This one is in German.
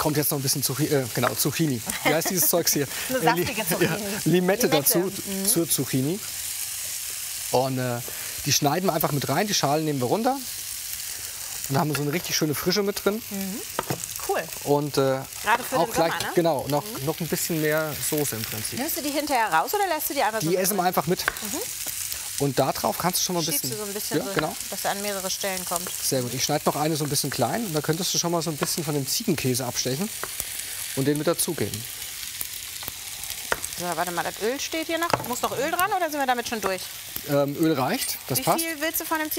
kommt jetzt noch ein bisschen genau, Zucchini. Wie heißt dieses Zeugs hier? Eine saftige Zucchini. Ja, Limette dazu, zur Zucchini. Und die schneiden wir einfach mit rein, die Schalen nehmen wir runter. Und dann haben wir so eine richtig schöne Frische mit drin. Cool. Und Gerade für auch den gleich, Sommer, ne? genau, noch ein bisschen mehr Soße im Prinzip. Nimmst du die hinterher raus oder lässt du die einfach so? Die essen wir einfach mit. Und da drauf kannst du schon mal ein Schiebst bisschen, du so ein bisschen, ja, genau. dass er an mehrere Stellen kommt. Sehr gut. Ich schneide noch eine so ein bisschen klein. Und da könntest du schon mal so ein bisschen von dem Ziegenkäse abstechen und den mit dazugeben. So, warte mal, das Öl steht hier noch. Muss noch Öl dran oder sind wir damit schon durch? Öl reicht, das Wie passt. viel willst du von dem Ziegenkäse?